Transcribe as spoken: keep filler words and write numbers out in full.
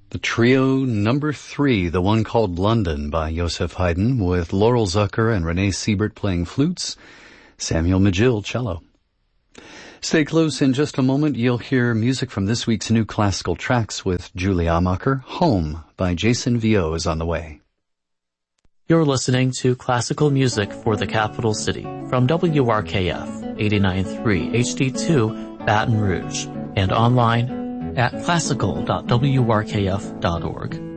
The trio number three, the one called London by Joseph Haydn, with Laurel Zucker and Renee Siebert playing flutes, Samuel Magill cello. Stay close. In just a moment, you'll hear music from this week's new classical tracks with Julie Amacher. Home by Jason Vio is on the way. You're listening to Classical Music for the Capital City from W R K F eighty-nine point three H D two Baton Rouge and online at classical dot w r k f dot org.